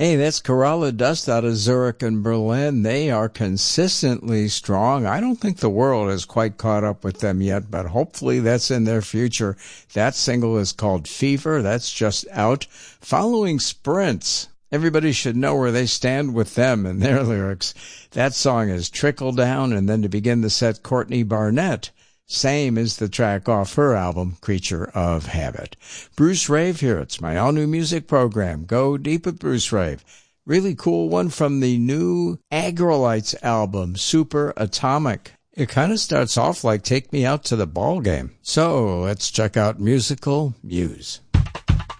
Hey, that's Kerala Dust out of Zurich and Berlin. They are consistently strong. I don't think the world has quite caught up with them yet, but hopefully that's in their future. That single is called Fever. That's just out. Following Sprints. Everybody should know where they stand with them and their lyrics. That song is Trickle Down, and then to begin the set, Courtney Barnett. Same is the track off her album, Creature of Habit. Bruce Rave here. It's my all-new music program. Go Deep with Bruce Rave. Really cool one from the new Agrolites album, Super Atomic. It kind of starts off like Take Me Out to the Ball Game. So let's check out Musical Muse.